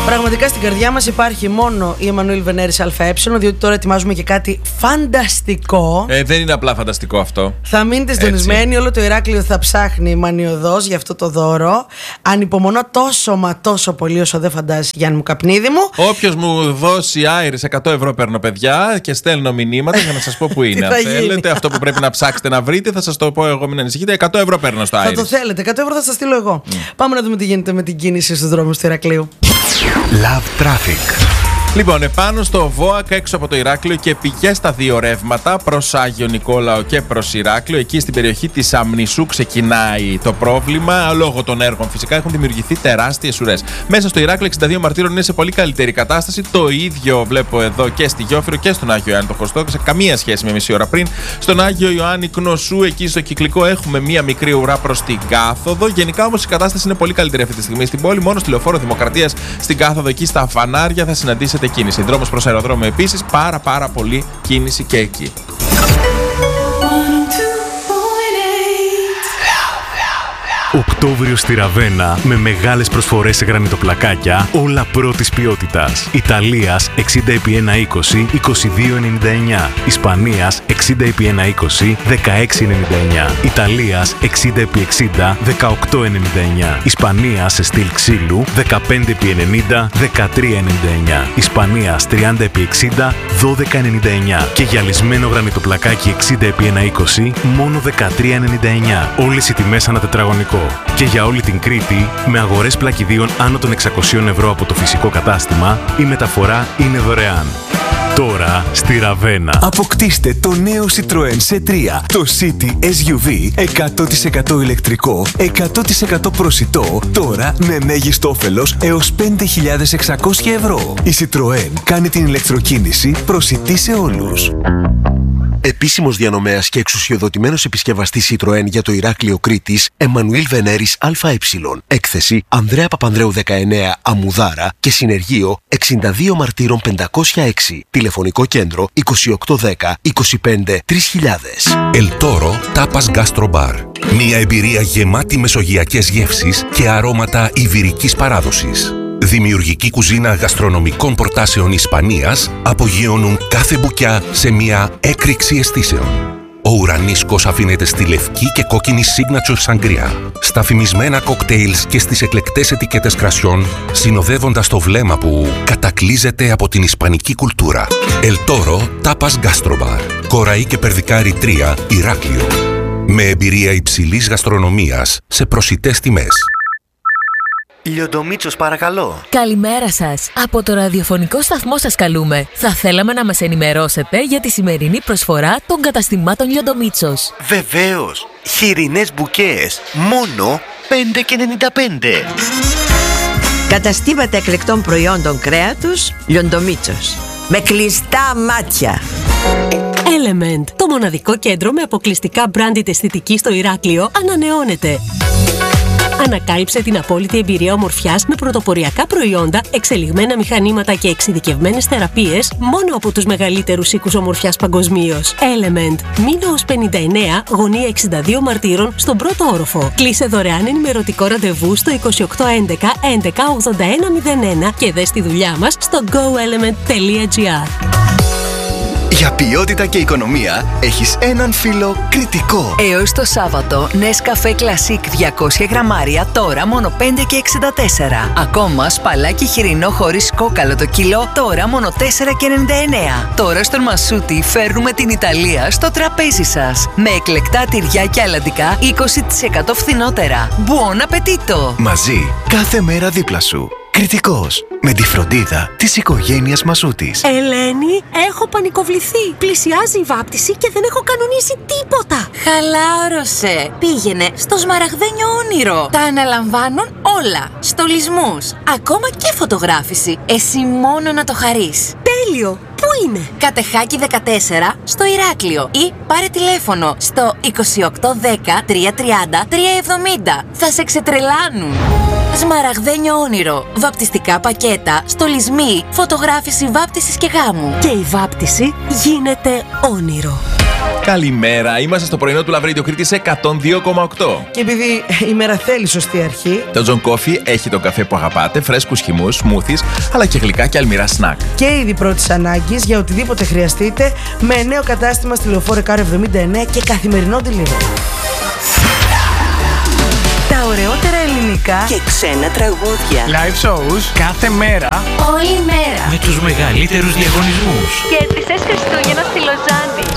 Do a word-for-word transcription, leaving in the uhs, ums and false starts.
Πραγματικά στην καρδιά μας υπάρχει μόνο η Εμμανουήλ Βενέρης ΑΕ, διότι τώρα ετοιμάζουμε και κάτι φανταστικό. Ε, δεν είναι απλά φανταστικό αυτό. Θα μείνετε συντονισμένοι, όλο το Ηράκλειο θα ψάχνει μανιωδώς για αυτό το δώρο. Ανυπομονώ τόσο μα τόσο πολύ όσο δεν φαντάζεσαι, Γιάννη μου Καπνίδη μου. Όποιος μου δώσει άιρες εκατό ευρώ παίρνω, παιδιά, και στέλνω μηνύματα για να σας πω που είναι. Αν θέλετε, αυτό που πρέπει να ψάξετε να βρείτε, θα σας το πω εγώ, μην ανησυχείτε. εκατό ευρώ παίρνω στο άιρες. Θα το θέλετε, εκατό ευρώ θα σας στείλω εγώ. Mm. Πάμε να δούμε τι γίνεται με την κίνηση στους δρόμους του Ηρακλείου. Love Traffic. Λοιπόν, επάνω στο ΒΟΑΚ έξω από το Ηράκλειο και πηγές στα δύο ρεύματα προς Άγιο Νικόλαο και προς Ηράκλειο. Εκεί στην περιοχή της Αμνησού ξεκινάει το πρόβλημα. Λόγω των έργων φυσικά έχουν δημιουργηθεί τεράστιες ουρές. Μέσα στο Ηράκλειο εξήντα δύο Μαρτύρων είναι σε πολύ καλύτερη κατάσταση. Το ίδιο βλέπω εδώ και στη Γιόφυρο και στον Άγιο Ιωάννη το Χωστό. Σε καμία σχέση με μισή ώρα πριν. Στον Άγιο Ιωάννη Κνωσού, εκεί στο Κυκλικό, έχουμε μία μικρή ουρά προς την κάθοδο. Γενικά όμως η κατάσταση είναι πολύ καλύτερη αυτή τη στιγμή στην πόλη. Μόνο στη Λεωφόρο Δημοκρατίας στην κάθοδο, εκεί στα φανάρια, θα συναντήσετε κίνηση. Δρόμος προς αεροδρόμιο επίσης, πάρα πάρα πολύ κίνηση και εκεί. Οκτώβριο στη Ραβένα με μεγάλες προσφορές σε γρανιτοπλακάκια, όλα πρώτης ποιότητας. Ιταλίας εξήντα επί ένα είκοσι, είκοσι δύο ενενήντα εννιά. Ισπανίας εξήντα επί ένα είκοσι, δεκαέξι ενενήντα εννιά. Ιταλίας εξήντα επί εξήντα, δεκαοκτώ ενενήντα εννιά. Ισπανίας σε στυλ ξύλου δεκαπέντε επί ενενήντα, δεκατρία ενενήντα εννιά. Ισπανίας τριάντα επί εξήντα, δώδεκα ενενήντα εννιά. Και γυαλισμένο γρανιτοπλακάκι εξήντα επί ένα είκοσι, μόνο δεκατρία ενενήντα εννιά. Όλες οι τιμές ανά τετραγωνικό. Και για όλη την Κρήτη, με αγορές πλακιδίων άνω των εξακοσίων ευρώ από το φυσικό κατάστημα, η μεταφορά είναι δωρεάν. Τώρα στη Ραβένα. Αποκτήστε το νέο Citroën σι τρία, το City ες γιου βι, εκατό τοις εκατό ηλεκτρικό, εκατό τοις εκατό προσιτό, τώρα με μέγιστο όφελος έως πέντε χιλιάδες εξακόσια ευρώ. Η Citroën κάνει την ηλεκτροκίνηση προσιτή σε όλους. Επίσημος διανομέας και εξουσιοδοτημένος επισκευαστής Citroën για το Ηράκλειο Κρήτης, Εμμανουήλ Βενέρης ΑΕ. Έκθεση Ανδρέα Παπανδρέου δεκαεννέα, Αμμουδάρα και συνεργείο εξήντα δύο Μαρτύρων πεντακόσια έξι. Τηλεφωνικό κέντρο είκοσι οκτώ δέκα είκοσι πέντε τρεις χιλιάδες. El Toro Tapas Gastro Bar. Μια εμπειρία γεμάτη μεσογειακές γεύσεις και αρώματα ιβηρικής παράδοσης. Δημιουργική κουζίνα γαστρονομικών προτάσεων Ισπανίας απογειώνουν κάθε μπουκιά σε μια έκρηξη αισθήσεων. Ο ουρανίσκος αφήνεται στη λευκή και κόκκινη signature σαγκριά, στα φημισμένα κοκτέιλς και στις εκλεκτές ετικέτες κρασιών, συνοδεύοντας το βλέμμα που κατακλείζεται από την ισπανική κουλτούρα. El Toro Tapas Gastro Bar. Κοραή και Περδικάρη τρία, Ηράκλειο. Με εμπειρία υψηλής γαστρονομίας σε προσιτές τιμές. Λιοντομίτσος, παρακαλώ. Καλημέρα σας. Από το ραδιοφωνικό σταθμό σας καλούμε. Θα θέλαμε να μας ενημερώσετε για τη σημερινή προσφορά των καταστημάτων Λιοντομίτσος. Βεβαίως. Χοιρινές μπουκές. Μόνο πέντε και ενενήντα πέντε. Καταστήματα εκλεκτών προϊόντων κρέατος Λιοντομίτσος. Με κλειστά μάτια. Element, το μοναδικό κέντρο με αποκλειστικά branded αισθητική στο Ηράκλειο, ανανεώνεται. Ανακάλυψε την απόλυτη εμπειρία ομορφιάς με πρωτοποριακά προϊόντα, εξελιγμένα μηχανήματα και εξειδικευμένες θεραπείες μόνο από τους μεγαλύτερους οίκους ομορφιάς παγκοσμίως. Element, Μήνωος πενήντα εννέα, γωνία εξήντα δύο Μαρτύρων, στον πρώτο όροφο. Κλείσε δωρεάν ενημερωτικό ραντεβού στο είκοσι οκτώ έντεκα έντεκα ογδόντα ένα μηδέν ένα και δες τη δουλειά μας στο γκο element τελεία τζι άρ. Για ποιότητα και οικονομία έχεις έναν φίλο κριτικό. Έως το Σάββατο, Nescafé Classic διακόσια γραμμάρια, τώρα μόνο πέντε και εξήντα τέσσερα. Ακόμα σπαλάκι χοιρινό χωρίς κόκαλο το κιλό, τώρα μόνο τέσσερα και ενενήντα εννέα. Τώρα στον Μασούτη φέρνουμε την Ιταλία στο τραπέζι σας. Με εκλεκτά τυριά και αλαντικά είκοσι τοις εκατό φθηνότερα. Buon appetito! Μαζί, κάθε μέρα δίπλα σου. Κριτικός. Με τη φροντίδα της οικογένειας Μασούτης. Ελένη, έχω πανικοβληθεί. Πλησιάζει η βάπτιση και δεν έχω κανονίσει τίποτα. Χαλάρωσε. Πήγαινε στο Σμαραγδένιο Όνειρο. Τα αναλαμβάνουν όλα. Στολισμούς. Ακόμα και φωτογράφηση. Εσύ μόνο να το χαρείς. Τέλειο. Πού είναι? Κατεχάκη δεκατέσσερα στο Ηράκλειο. Ή πάρε τηλέφωνο στο είκοσι οκτώ δέκα τριακόσια τριάντα τριακόσια εβδομήντα. Θα σε ξετρελάνουν. Σμαραγδένιο Όνειρο. Βαπτιστικά πακέτα, στολισμοί, φωτογράφηση βάπτισης και γάμου. Και η βάπτιση γίνεται όνειρο. Καλημέρα, είμαστε στο πρωινό του Λαβρίδιο Κρήτης εκατόν δύο κόμμα οκτώ. Και επειδή η μέρα θέλει σωστή αρχή, το John Coffee έχει τον καφέ που αγαπάτε, φρέσκους χυμούς, σμούθις, αλλά και γλυκά και αλμυρά σνακ. Και είδη πρώτης ανάγκης για οτιδήποτε χρειαστείτε, με νέο κατάστημα στη Λεωφόρο Εκάρο εβδομήντα εννέα και καθημερινό delivery. Τα ωραιότερα ελληνικά και ξένα τραγούδια. Live shows κάθε μέρα. Όλη μέρα. Με τους μεγαλύτερους διαγωνισμούς. Κέρδισες Χριστούγεννα στη Λοζάνη.